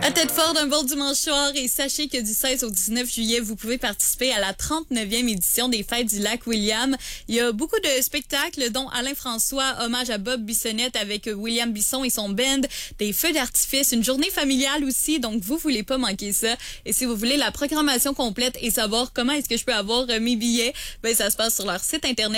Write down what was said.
À Tête-Fort, un bon dimanche soir et sachez que du 16 au 19 juillet, vous pouvez participer à la 39e édition des Fêtes du Lac William. Il y a beaucoup de spectacles, dont Alain François, hommage à Bob Bissonnette avec William Bisson et son band, des feux d'artifice, une journée familiale aussi, donc vous voulez pas manquer ça. Et si vous voulez la programmation complète et savoir comment est-ce que je peux avoir mes billets, ben ça se passe sur leur site internet